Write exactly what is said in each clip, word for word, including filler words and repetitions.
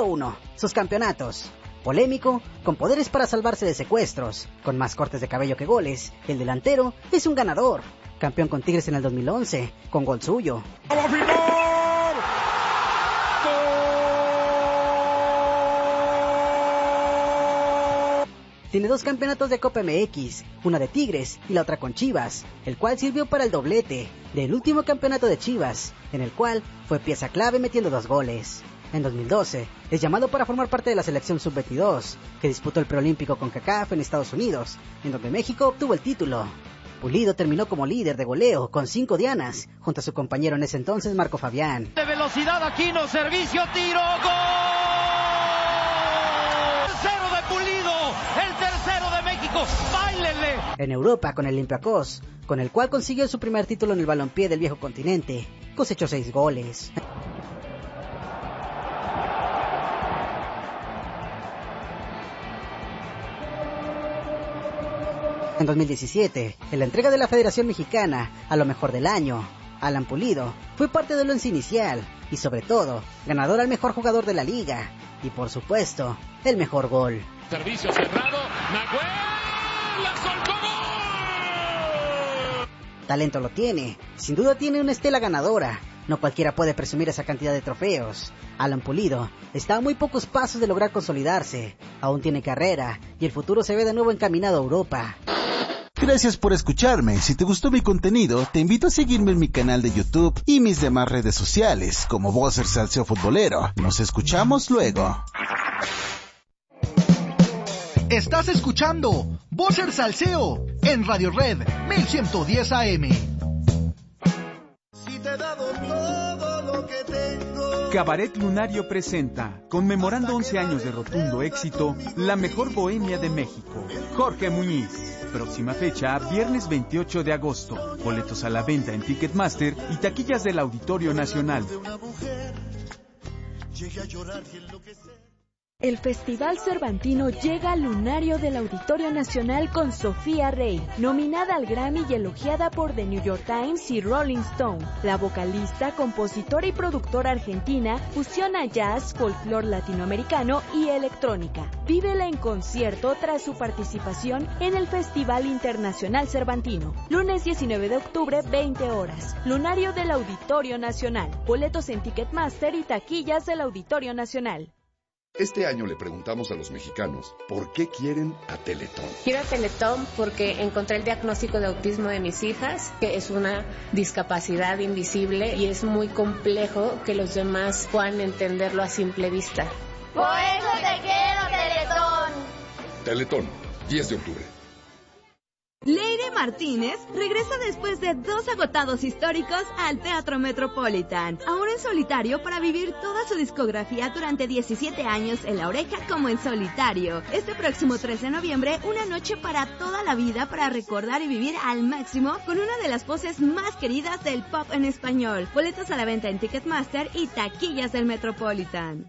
Número uno. Sus campeonatos. Polémico, con poderes para salvarse de secuestros, con más cortes de cabello que goles, el delantero es un ganador. Campeón con Tigres en el dos mil once, con gol suyo. ¡A la final! Tiene dos campeonatos de Copa M X, una de Tigres y la otra con Chivas, el cual sirvió para el doblete del último campeonato de Chivas, en el cual fue pieza clave metiendo dos goles. En dos mil doce, es llamado para formar parte de la selección sub veintidós, que disputó el preolímpico con CONCACAF en Estados Unidos, en donde México obtuvo el título. Pulido terminó como líder de goleo con cinco dianas, junto a su compañero en ese entonces Marco Fabián. De velocidad Aquino, servicio, tiro, gol. Tercero de Pulido, el tercero de México, báilenle. En Europa con el Olympiacos, con el cual consiguió su primer título en el balompié del viejo continente, cosechó seis goles. En dos mil diecisiete, en la entrega de la Federación Mexicana a lo mejor del año, Alan Pulido fue parte del once inicial y sobre todo, ganador al mejor jugador de la liga y por supuesto, el mejor gol. Servicio cerrado, Nahuel, la soltó, gol. Talento lo tiene, sin duda tiene una estela ganadora. No cualquiera puede presumir esa cantidad de trofeos. Alan Pulido está a muy pocos pasos de lograr consolidarse. Aún tiene carrera y el futuro se ve de nuevo encaminado a Europa. Gracias por escucharme. Si te gustó mi contenido, te invito a seguirme en mi canal de YouTube y mis demás redes sociales, como Bosser Salseo Futbolero. Nos escuchamos luego. Estás escuchando Bosser Salseo en Radio Red mil ciento diez A M. Si te he dado todo lo que tengo. Cabaret Lunario presenta, conmemorando once años de rotundo éxito, la mejor bohemia de México, Jorge Muñiz. Próxima fecha, viernes veintiocho de agosto. Boletos a la venta en Ticketmaster y taquillas del Auditorio Nacional. El Festival Cervantino llega al lunario del Auditorio Nacional con Sofía Rey, nominada al Grammy y elogiada por The New York Times y Rolling Stone. La vocalista, compositora y productora argentina fusiona jazz, folclore latinoamericano y electrónica. Vívela en concierto tras su participación en el Festival Internacional Cervantino. Lunes diecinueve de octubre, veinte horas. Lunario del Auditorio Nacional. Boletos en Ticketmaster y taquillas del Auditorio Nacional. Este año le preguntamos a los mexicanos por qué quieren a Teletón. Quiero a Teletón porque encontré el diagnóstico de autismo de mis hijas, que es una discapacidad invisible y es muy complejo que los demás puedan entenderlo a simple vista. Por eso te quiero, Teletón. Teletón, diez de octubre. Leire Martínez regresa después de dos agotados históricos al Teatro Metropolitan, ahora en solitario para vivir toda su discografía durante diecisiete años en La Oreja como en solitario. Este próximo trece de noviembre, una noche para toda la vida para recordar y vivir al máximo con una de las voces más queridas del pop en español. Boletos a la venta en Ticketmaster y taquillas del Metropolitan.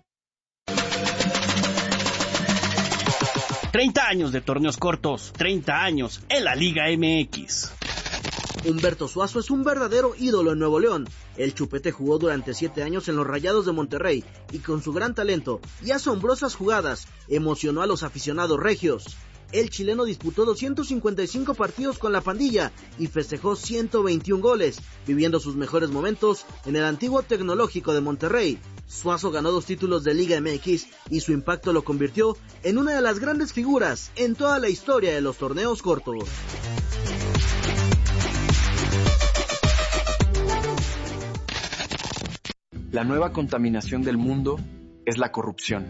treinta años de torneos cortos, treinta años en la Liga M X. Humberto Suazo es un verdadero ídolo en Nuevo León. El Chupete jugó durante siete años en los Rayados de Monterrey y con su gran talento y asombrosas jugadas emocionó a los aficionados regios. El chileno disputó doscientos cincuenta y cinco partidos con la pandilla y festejó ciento veintiún goles, viviendo sus mejores momentos en el antiguo Tecnológico de Monterrey. Suazo ganó dos títulos de Liga M X y su impacto lo convirtió en una de las grandes figuras en toda la historia de los torneos cortos. La nueva contaminación del mundo es la corrupción.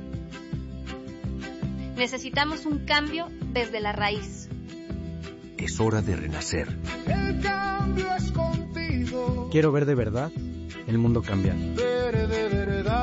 Necesitamos un cambio desde la raíz. Es hora de renacer. El cambio es contigo. Quiero ver de verdad el mundo cambiar. Ver de verdad.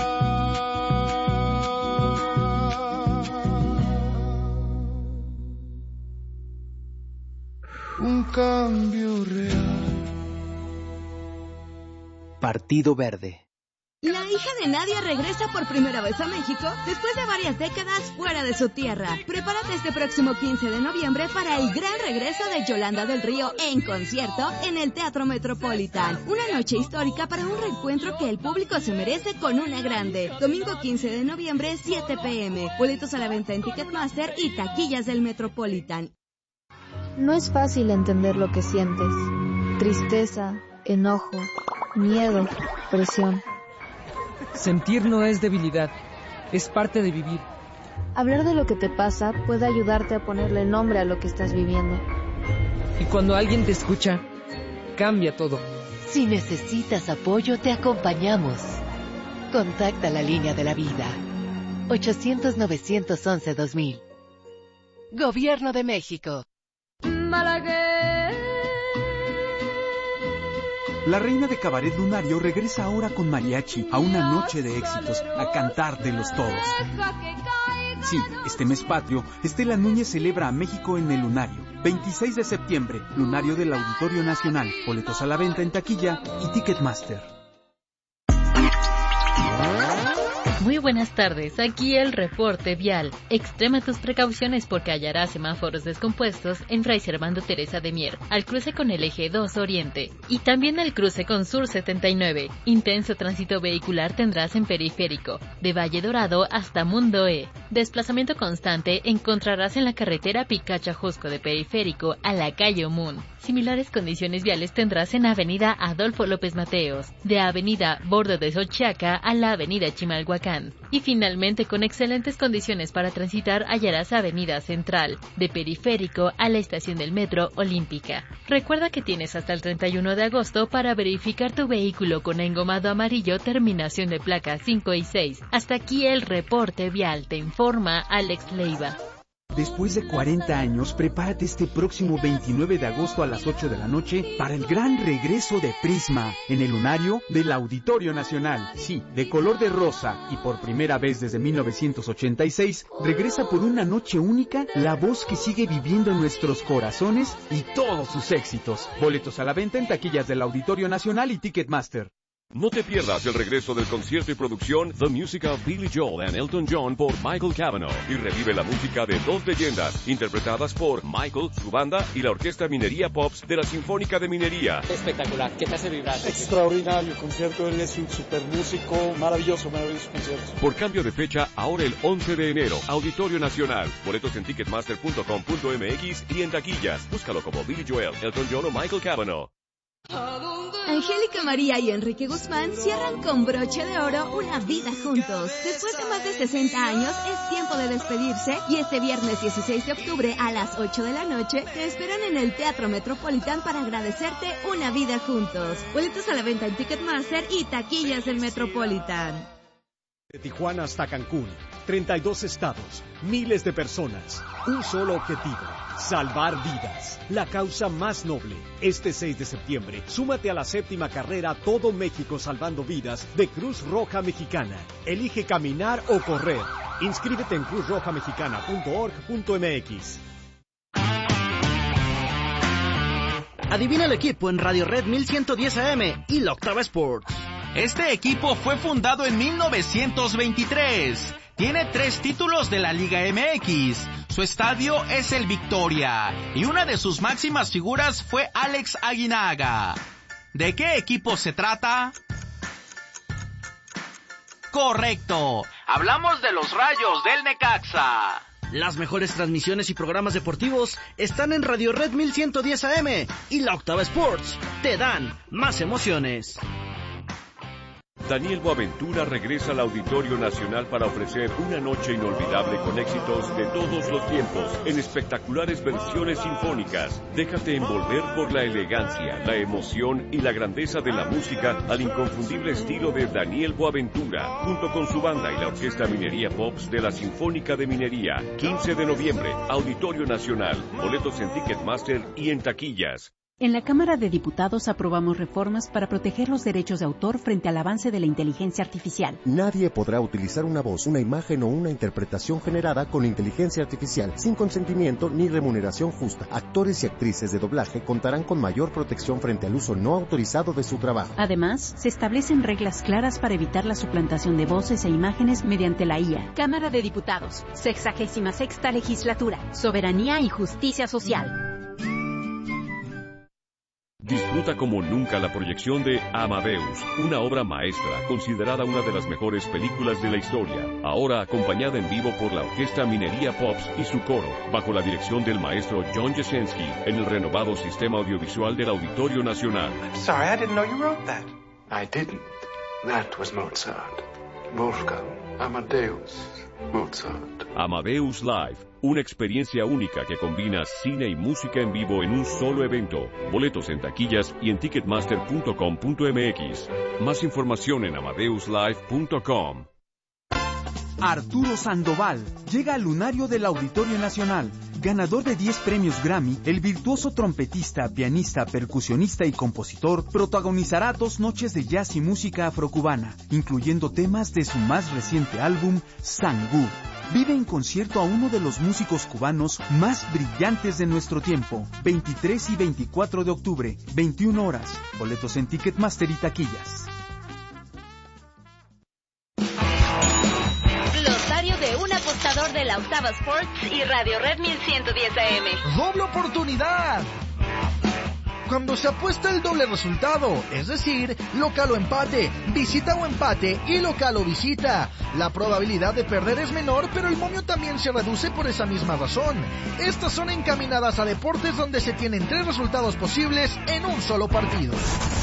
Un cambio real. Partido Verde. La hija de Nadia regresa por primera vez a México después de varias décadas fuera de su tierra. Prepárate este próximo quince de noviembre para el gran regreso de Yolanda del Río en concierto en el Teatro Metropolitan. Una noche histórica para un reencuentro que el público se merece con una grande. Domingo quince de noviembre, siete pe eme. Boletos a la venta en Ticketmaster y taquillas del Metropolitan. No es fácil entender lo que sientes. Tristeza, enojo, miedo, presión. Sentir no es debilidad, es parte de vivir. Hablar de lo que te pasa puede ayudarte a ponerle nombre a lo que estás viviendo. Y cuando alguien te escucha, cambia todo. Si necesitas apoyo, te acompañamos. Contacta la línea de la vida. ochocientos, novecientos once, dos mil. Gobierno de México. La reina de cabaret lunario regresa ahora con mariachi a una noche de éxitos, a cantar de los todos. Sí, este mes patrio, Estela Núñez celebra a México en el Lunario. veintiséis de septiembre, Lunario del Auditorio Nacional. Boletos a la venta en taquilla y Ticketmaster. Muy buenas tardes, aquí el reporte vial. Extrema tus precauciones porque hallarás semáforos descompuestos en Fray Servando Teresa de Mier, al cruce con el eje dos Oriente, y también al cruce con Sur setenta y nueve. Intenso tránsito vehicular tendrás en Periférico, de Valle Dorado hasta Mundo E. Desplazamiento constante encontrarás en la carretera Picacha-Jusco de Periférico a la calle Omun. Similares condiciones viales tendrás en Avenida Adolfo López Mateos, de Avenida Bordo de Xochiaca a la Avenida Chimalhuacán. Y finalmente, con excelentes condiciones para transitar, hallarás Avenida Central, de Periférico a la estación del Metro Olímpica. Recuerda que tienes hasta el treinta y uno de agosto para verificar tu vehículo con engomado amarillo, terminación de placa cinco y seis. Hasta aquí el reporte vial, te informa Alex Leiva. Después de cuarenta años, prepárate este próximo veintinueve de agosto a las ocho de la noche para el gran regreso de Prisma en el Lunario del Auditorio Nacional. Sí, de color de rosa y por primera vez desde mil novecientos ochenta y seis, regresa por una noche única la voz que sigue viviendo en nuestros corazones y todos sus éxitos. Boletos a la venta en taquillas del Auditorio Nacional y Ticketmaster. No te pierdas el regreso del concierto y producción The Music of Billy Joel and Elton John por Michael Cavanaugh y revive la música de dos leyendas interpretadas por Michael, su banda y la Orquesta Minería Pops de la Sinfónica de Minería. Espectacular, ¿qué te hace vibrar? Extraordinario concierto, él es un super músico, maravilloso, maravilloso concierto. Por cambio de fecha, ahora el once de enero, Auditorio Nacional. Boletos en ticketmaster punto com punto m x y en taquillas. Búscalo como Billy Joel, Elton John o Michael Cavanaugh. Angélica María y Enrique Guzmán cierran con broche de oro una vida juntos. Después de más de sesenta años, es tiempo de despedirse y este viernes dieciséis de octubre a las ocho de la noche te esperan en el Teatro Metropolitan para agradecerte una vida juntos. Boletos a la venta en Ticketmaster y taquillas del Metropolitan. De Tijuana hasta Cancún, treinta y dos estados, miles de personas, un solo objetivo, salvar vidas, la causa más noble. Este seis de septiembre, súmate a la séptima carrera Todo México Salvando Vidas de Cruz Roja Mexicana. Elige caminar o correr. Inscríbete en cruz roja mexicana punto org punto m x. Adivina el equipo en Radio Red mil ciento diez A M y la Octava Sports. Este equipo fue fundado en mil novecientos veintitrés. Tiene tres títulos de la Liga M X. Su estadio es el Victoria. Y una de sus máximas figuras fue Alex Aguinaga. ¿De qué equipo se trata? Correcto. Hablamos de los Rayos del Necaxa. Las mejores transmisiones y programas deportivos están en Radio Red mil ciento diez A M y la Octava Sports. Te dan más emociones. Daniel Boaventura regresa al Auditorio Nacional para ofrecer una noche inolvidable con éxitos de todos los tiempos en espectaculares versiones sinfónicas. Déjate envolver por la elegancia, la emoción y la grandeza de la música al inconfundible estilo de Daniel Boaventura, junto con su banda y la Orquesta Minería Pops de la Sinfónica de Minería. quince de noviembre, Auditorio Nacional. Boletos en Ticketmaster y en taquillas. En la Cámara de Diputados aprobamos reformas para proteger los derechos de autor frente al avance de la inteligencia artificial. Nadie podrá utilizar una voz, una imagen o una interpretación generada con inteligencia artificial sin consentimiento ni remuneración justa. Actores y actrices de doblaje contarán con mayor protección frente al uso no autorizado de su trabajo. Además, se establecen reglas claras para evitar la suplantación de voces e imágenes mediante la I A. Cámara de Diputados, sexagésima sexta legislatura, soberanía y justicia social. Disfruta como nunca la proyección de Amadeus, una obra maestra, considerada una de las mejores películas de la historia. Ahora acompañada en vivo por la Orquesta Minería Pops y su coro, bajo la dirección del maestro John Jasenski, en el renovado sistema audiovisual del Auditorio Nacional. I'm sorry, I didn't know you wrote that. I didn't. That was Mozart. Wolfgang Amadeus Mozart. Amadeus Live, una experiencia única que combina cine y música en vivo en un solo evento. Boletos en taquillas y en ticketmaster punto com punto m x. Más información en amadeus live punto com. Arturo Sandoval llega al lunario del Auditorio Nacional. Ganador de diez premios Grammy, el virtuoso trompetista, pianista, percusionista y compositor protagonizará dos noches de jazz y música afrocubana, incluyendo temas de su más reciente álbum, Sangú. Vive en concierto a uno de los músicos cubanos más brillantes de nuestro tiempo, veintitrés y veinticuatro de octubre, veintiuna horas. Boletos en Ticketmaster y taquillas. Glosario de un apostador de la Octava Sports y Radio Red mil ciento diez A M. ¡Doble oportunidad! Cuando se apuesta el doble resultado, es decir, local o empate, visita o empate y local o visita, la probabilidad de perder es menor, pero el momio también se reduce por esa misma razón. Estas son encaminadas a deportes donde se tienen tres resultados posibles en un solo partido.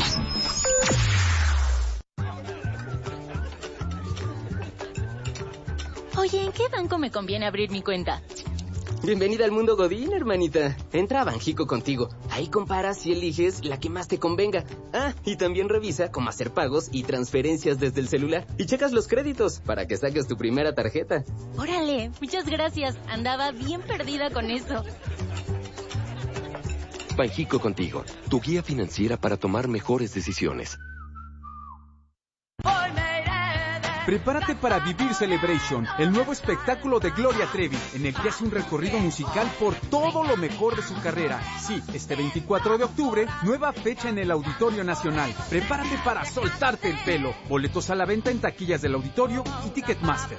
Oye, ¿en qué banco me conviene abrir mi cuenta? Bienvenida al mundo Godín, hermanita. Entra a Banjico contigo. Ahí comparas y eliges la que más te convenga. Ah, y también revisa cómo hacer pagos y transferencias desde el celular. Y checas los créditos para que saques tu primera tarjeta. Órale, muchas gracias. Andaba bien perdida con eso. Banjico contigo, tu guía financiera para tomar mejores decisiones. Prepárate para vivir Celebration, el nuevo espectáculo de Gloria Trevi, en el que hace un recorrido musical por todo lo mejor de su carrera. Sí, este veinticuatro de octubre, nueva fecha en el Auditorio Nacional. Prepárate para soltarte el pelo. Boletos a la venta en taquillas del Auditorio y Ticketmaster.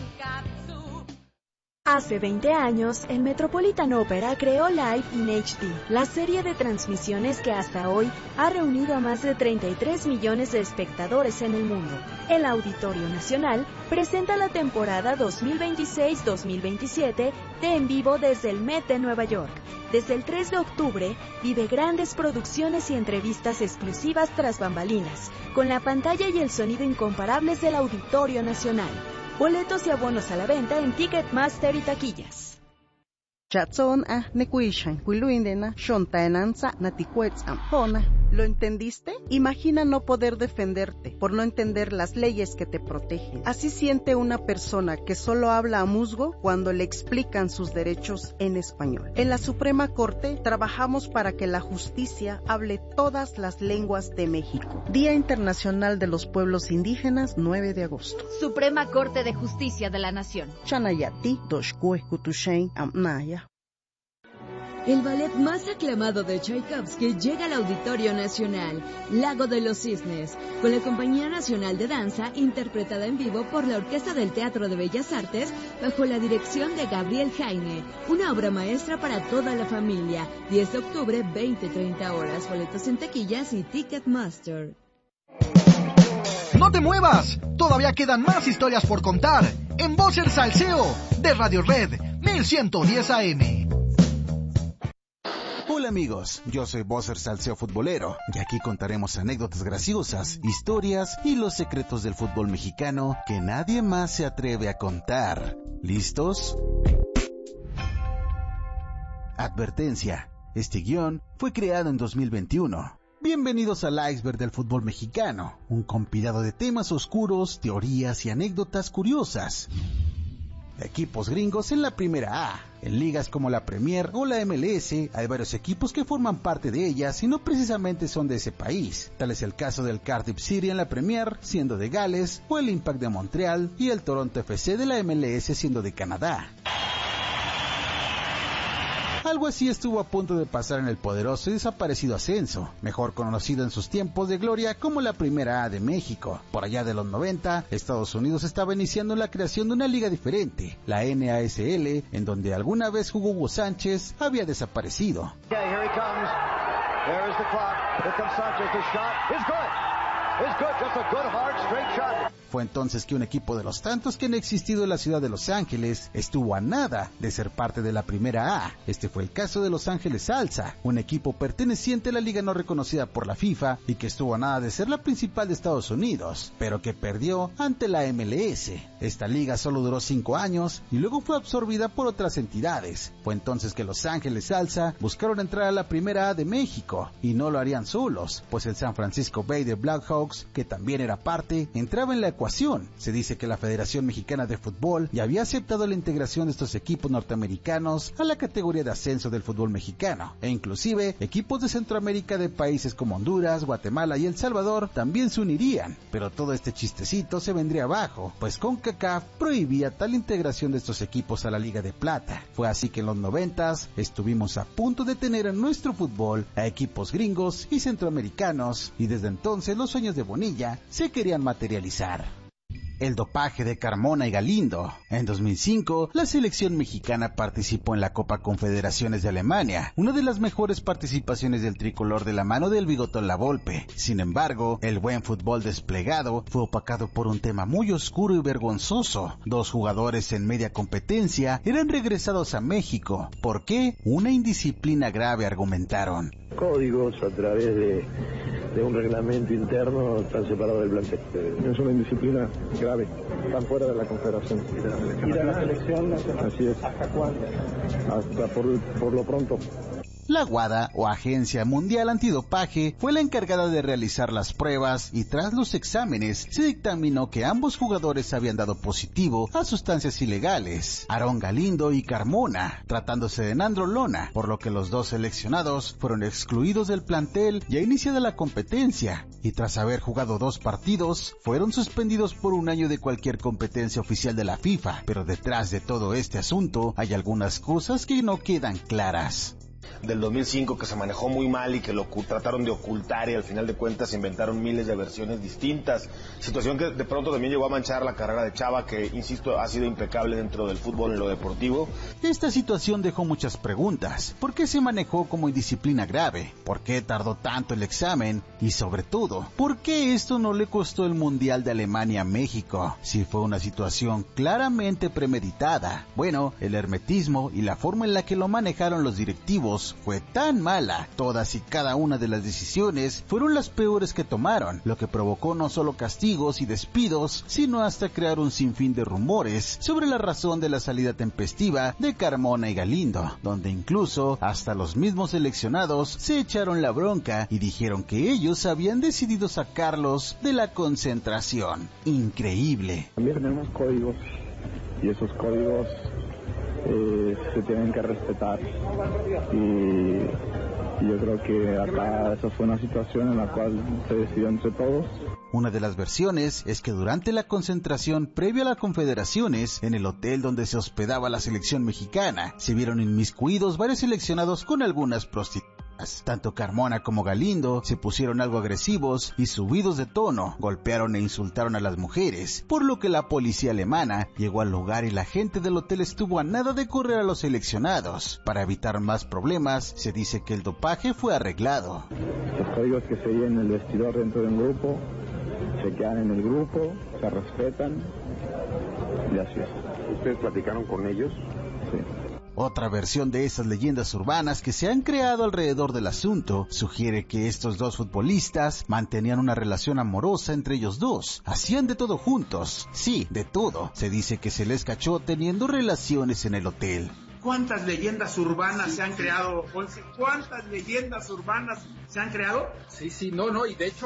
Hace veinte años, el Metropolitan Opera creó Live in H D, la serie de transmisiones que hasta hoy ha reunido a más de treinta y tres millones de espectadores en el mundo. El Auditorio Nacional presenta la temporada dos mil veintiséis dos mil veintisiete de En Vivo desde el Met de Nueva York. Desde el tres de octubre, vive grandes producciones y entrevistas exclusivas tras bambalinas, con la pantalla y el sonido incomparables del Auditorio Nacional. Boletos y abonos a la venta en Ticketmaster y taquillas. Chatson a Nekuishan, Quiluindena, Shontaenanza, Naticuetz Ampona. ¿Lo entendiste? Imagina no poder defenderte por no entender las leyes que te protegen. Así siente una persona que solo habla a musgo cuando le explican sus derechos en español. En la Suprema Corte trabajamos para que la justicia hable todas las lenguas de México. Día Internacional de los Pueblos Indígenas, nueve de agosto. Suprema Corte de Justicia de la Nación. Chanayati, Doshkue, Kutushain, Amnaya. El ballet más aclamado de Tchaikovsky llega al Auditorio Nacional, Lago de los Cisnes, con la Compañía Nacional de Danza, interpretada en vivo por la Orquesta del Teatro de Bellas Artes, bajo la dirección de Gabriel Jaime. Una obra maestra para toda la familia. diez de octubre, veinte treinta horas. Boletos en taquillas y Ticketmaster. ¡No te muevas! Todavía quedan más historias por contar en Voz el Salseo de Radio Red mil ciento diez A M. Hola amigos, yo soy Bosser Salseo Futbolero y aquí contaremos anécdotas graciosas, historias y los secretos del fútbol mexicano que nadie más se atreve a contar. ¿Listos? Advertencia, este guión fue creado en dos mil veintiuno. Bienvenidos al iceberg del fútbol mexicano, un compilado de temas oscuros, teorías y anécdotas curiosas. equipos gringos en la primera A. En ligas como la Premier o la M L S hay varios equipos que forman parte de ellas y no precisamente son de ese país. Tal es el caso del Cardiff City en la Premier, siendo de Gales, o el Impact de Montreal y el Toronto F C de la M L S siendo de Canadá. Algo así estuvo a punto de pasar en el poderoso y desaparecido Ascenso, mejor conocido en sus tiempos de gloria como la Primera A de México. Por allá de los noventa, Estados Unidos estaba iniciando la creación de una liga diferente, la N A S L, en donde alguna vez jugó Hugo Sánchez, había desaparecido. Okay, here he comes. There is the clock. Here comes Sánchez. The shot is good. It's good. Just a good, hard, straight shot. Fue entonces que un equipo de los tantos que han existido en la ciudad de Los Ángeles estuvo a nada de ser parte de la Primera A. Este fue el caso de Los Ángeles Salsa, un equipo perteneciente a la liga no reconocida por la FIFA y que estuvo a nada de ser la principal de Estados Unidos, pero que perdió ante la M L S. Esta liga solo duró cinco años y luego fue absorbida por otras entidades. Fue entonces que Los Ángeles Salsa buscaron entrar a la Primera A de México y no lo harían solos, pues el San Francisco Bay de Blackhawks, que también era parte, entraba en la ecuación. Se dice que la Federación Mexicana de Fútbol ya había aceptado la integración de estos equipos norteamericanos a la categoría de ascenso del fútbol mexicano, e inclusive equipos de Centroamérica de países como Honduras, Guatemala y El Salvador también se unirían, pero todo este chistecito se vendría abajo, pues CONCACAF prohibía tal integración de estos equipos a la Liga de Plata. Fue así que en los noventas estuvimos a punto de tener en nuestro fútbol a equipos gringos y centroamericanos, y desde entonces los sueños de Bonilla se querían materializar. El dopaje de Carmona y Galindo. En dos mil cinco, la selección mexicana participó en la Copa Confederaciones de Alemania, una de las mejores participaciones del tricolor de la mano del Bigotón Lavolpe. Sin embargo, el buen fútbol desplegado fue opacado por un tema muy oscuro y vergonzoso. Dos jugadores en media competencia eran regresados a México. ¿Por qué? Una indisciplina grave, argumentaron. Códigos a través de, de un reglamento interno están separados del plantel. Es una indisciplina grave, están fuera de la Confederación. ¿Y de la selección nacional? Así es. ¿Hasta cuándo? Hasta por, por lo pronto. La WADA, o Agencia Mundial Antidopaje, fue la encargada de realizar las pruebas y tras los exámenes se dictaminó que ambos jugadores habían dado positivo a sustancias ilegales, Aarón Galindo y Carmona, tratándose de nandrolona, por lo que los dos seleccionados fueron excluidos del plantel ya iniciada la competencia, y tras haber jugado dos partidos, fueron suspendidos por un año de cualquier competencia oficial de la FIFA. Pero detrás de todo este asunto hay algunas cosas que no quedan claras. Del dos mil cinco que se manejó muy mal y que lo trataron de ocultar y al final de cuentas inventaron miles de versiones distintas, situación que de pronto también llegó a manchar la carrera de Chava, que insisto ha sido impecable dentro del fútbol en lo deportivo. Esta situación dejó muchas preguntas. ¿Por qué se manejó como indisciplina grave? ¿Por qué tardó tanto el examen? Y sobre todo, ¿por qué esto no le costó el Mundial de Alemania a México? Si fue una situación claramente premeditada. Bueno, el hermetismo y la forma en la que lo manejaron los directivos fue tan mala. Todas y cada una de las decisiones fueron las peores que tomaron, lo que provocó no solo castigos y despidos, sino hasta crear un sinfín de rumores sobre la razón de la salida tempestiva de Carmona y Galindo, donde incluso hasta los mismos seleccionados se echaron la bronca y dijeron que ellos habían decidido sacarlos de la concentración. Increíble. También tenemos códigos y esos códigos Eh, se tienen que respetar y, y yo creo que acá esa fue una situación en la cual se decidió entre todos. Una de las versiones es que durante la concentración previa a las confederaciones, en el hotel donde se hospedaba la selección mexicana, se vieron inmiscuidos varios seleccionados con algunas prostitutas. Tanto Carmona como Galindo se pusieron algo agresivos y subidos de tono, golpearon e insultaron a las mujeres, por lo que la policía alemana llegó al lugar y la gente del hotel estuvo a nada de correr a los seleccionados. Para evitar más problemas, se dice que el dopaje fue arreglado. Los códigos que se siguen en el vestidor dentro de un grupo, se quedan en el grupo, se respetan y así es. ¿Ustedes platicaron con ellos? Sí. Otra versión de esas leyendas urbanas que se han creado alrededor del asunto sugiere que estos dos futbolistas mantenían una relación amorosa entre ellos dos. Hacían de todo juntos. Sí, de todo. Se dice que se les cachó teniendo relaciones en el hotel. ¿Cuántas leyendas urbanas sí, se han creado, Ponce? ¿Cuántas leyendas urbanas se han creado? Sí, sí, no, no, y de hecho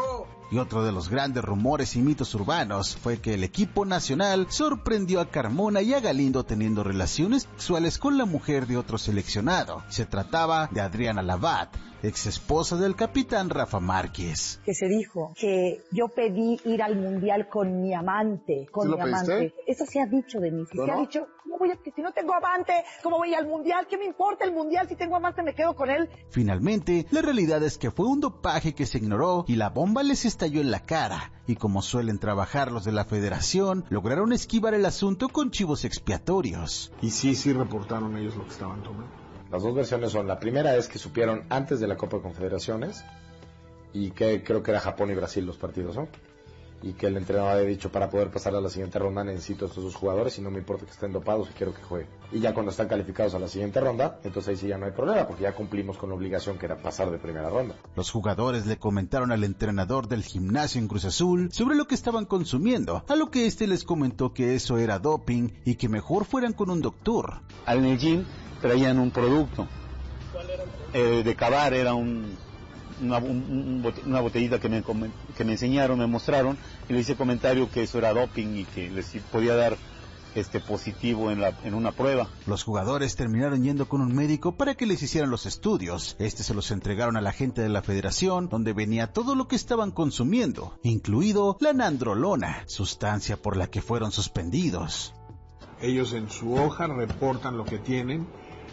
Y otro de los grandes rumores y mitos urbanos fue que el equipo nacional sorprendió a Carmona y a Galindo teniendo relaciones sexuales con la mujer de otro seleccionado. Se trataba de Adriana Labat, ex esposa del capitán Rafa Márquez. Que se dijo que yo pedí ir al mundial con mi amante, con mi amante. Eso se ha dicho de mí, si se ha dicho, ¿cómo voy a, si no tengo amante, cómo voy al mundial? ¿Qué me importa el mundial? Si tengo amante me quedo con él. Finalmente, la realidad es que fue un dopaje que se ignoró y la bomba les estalló en la cara. Y como suelen trabajar los de la federación, lograron esquivar el asunto con chivos expiatorios. Y sí, sí reportaron ellos lo que estaban tomando. Las dos versiones son, la primera es que supieron antes de la Copa de Confederaciones, y que creo que era Japón y Brasil los partidos, ¿no? Y que el entrenador había dicho, para poder pasar a la siguiente ronda necesito a estos dos jugadores y no me importa que estén dopados y quiero que jueguen. Y ya cuando están calificados a la siguiente ronda, entonces ahí sí ya no hay problema, porque ya cumplimos con la obligación que era pasar de primera ronda. Los jugadores le comentaron al entrenador del gimnasio en Cruz Azul sobre lo que estaban consumiendo, a lo que este les comentó que eso era doping y que mejor fueran con un doctor. Al Medellín traían un producto. ¿Cuál era? Eh, de Cavar era un... Una, un, una botellita que me, que me enseñaron, me mostraron, y le hice comentario que eso era doping y que les podía dar este positivo en, la, en una prueba. Los jugadores terminaron yendo con un médico para que les hicieran los estudios. Este se los entregaron a la gente de la federación, donde venía todo lo que estaban consumiendo, incluido la nandrolona, sustancia por la que fueron suspendidos. Ellos en su hoja reportan lo que tienen